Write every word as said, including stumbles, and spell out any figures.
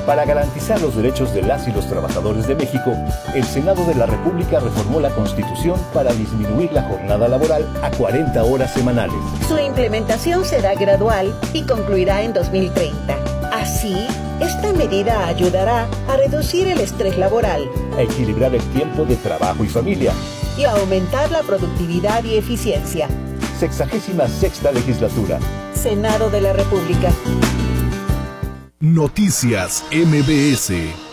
Para garantizar los derechos de las y los trabajadores de México, el Senado de la República reformó la Constitución para disminuir la jornada laboral a cuarenta horas semanales. Su implementación será gradual y concluirá en dos mil treinta. Así, esta medida ayudará a reducir el estrés laboral, a equilibrar el tiempo de trabajo y familia y a aumentar la productividad y eficiencia. Sexagésima sexta legislatura. Senado de la República. Noticias M B S.